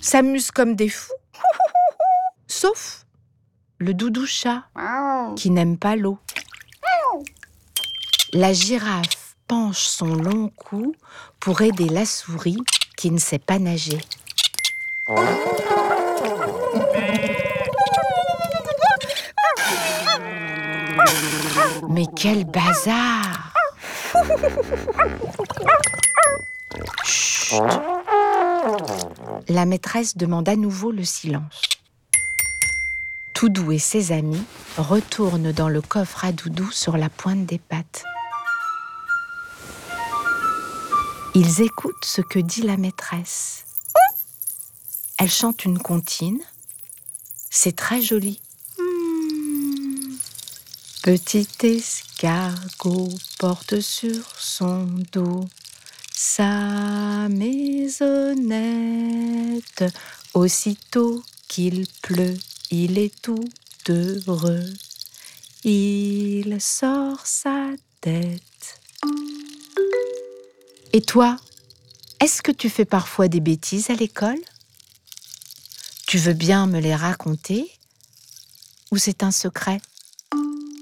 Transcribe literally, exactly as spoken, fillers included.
s'amusent comme des fous. Sauf le doudou chat, qui n'aime pas l'eau. La girafe penche son long cou pour aider la souris qui ne sait pas nager. Mais quel bazar! Chut! La maîtresse demande à nouveau le silence. Toudou et ses amis retournent dans le coffre à doudou sur la pointe des pattes. Ils écoutent ce que dit la maîtresse. Elle chante une comptine. C'est très joli. Hmm. Petit escargot porte sur son dos sa maisonnette. Aussitôt qu'il pleut, il est tout heureux. Il sort sa tête. Et toi, est-ce que tu fais parfois des bêtises à l'école ? Tu veux bien me les raconter ? Ou c'est un secret ?